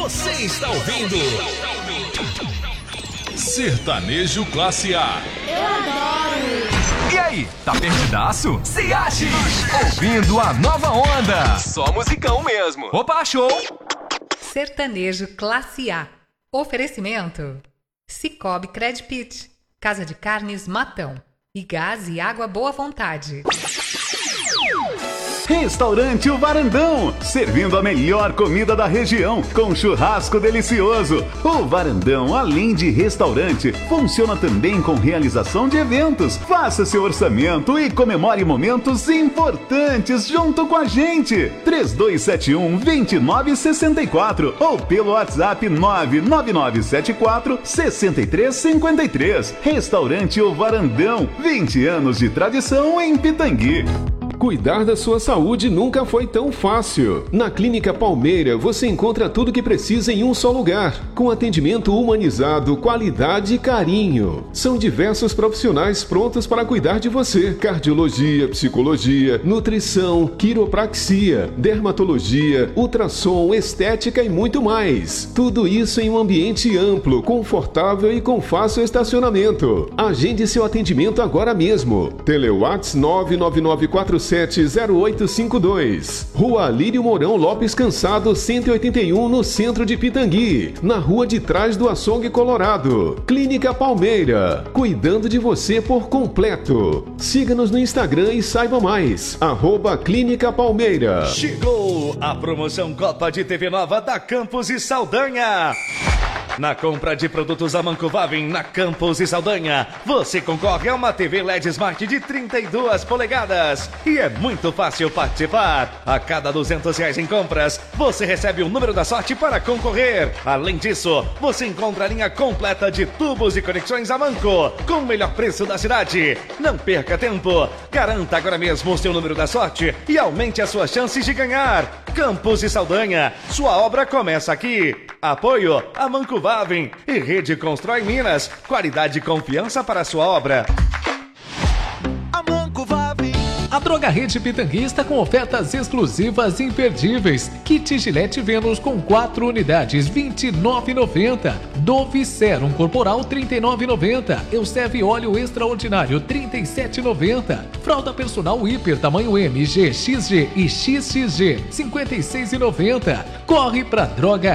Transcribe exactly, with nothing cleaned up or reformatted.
Você está ouvindo Sertanejo Classe A. Eu adoro! E aí, tá perdidaço? Se ache! Ouvindo a nova onda! Só musicão mesmo! Opa, show! Sertanejo Classe A. Oferecimento: Cicobi Credpit, Casa de Carnes Matão e Gás e Água Boa Vontade. Restaurante O Varandão, servindo a melhor comida da região, com churrasco delicioso. O Varandão, além de restaurante, funciona também com realização de eventos. Faça seu orçamento e comemore momentos importantes junto com a gente. três dois sete um, dois nove seis quatro ou pelo WhatsApp nove nove nove sete quatro seis três cinco três. Restaurante O Varandão, vinte anos de tradição em Pitangui. Cuidar da sua saúde nunca foi tão fácil. Na Clínica Palmeira você encontra tudo o que precisa em um só lugar, com atendimento humanizado, qualidade e carinho. São diversos profissionais prontos para cuidar de você: cardiologia, psicologia, nutrição, quiropraxia, dermatologia, ultrassom, estética e muito mais. Tudo isso em um ambiente amplo, confortável e com fácil estacionamento. Agende seu atendimento agora mesmo. Telewhats nove nove nove quatro sete zero oito cinco dois. Rua Alírio Mourão Lopes Cansado, cento e oitenta e um, no centro de Pitangui, na rua de trás do Açougue Colorado. Clínica Palmeira, cuidando de você por completo. Siga-nos no Instagram e saiba mais. Arroba Clínica Palmeira. Chegou a promoção Copa de T V Nova da Campos e Saldanha. Na compra de produtos Amanco Vavin na Campos e Saldanha, você concorre a uma T V L E D Smart de trinta e duas polegadas. E é muito fácil participar. A cada duzentos reais em compras, você recebe o número da sorte para concorrer. Além disso, você encontra a linha completa de tubos e conexões Amanco, com o melhor preço da cidade. Não perca tempo. Garanta agora mesmo o seu número da sorte e aumente as suas chances de ganhar. Campos e Saldanha, sua obra começa aqui. Apoio Amanco Vavin e Rede Constrói Minas. Qualidade e confiança para a sua obra. Amanco Vavin. A Droga Rede Pitangui está com ofertas exclusivas imperdíveis. Kit Gillette Venus com quatro unidades, vinte e nove reais e noventa centavos. Dove Serum Corporal, trinta e nove reais e noventa centavos. Elseve Óleo Extraordinário, trinta e sete reais e noventa centavos. Fralda Personal Hiper Tamanho M, G, X G e X X G, cinquenta e seis reais e noventa centavos. Corre pra Droga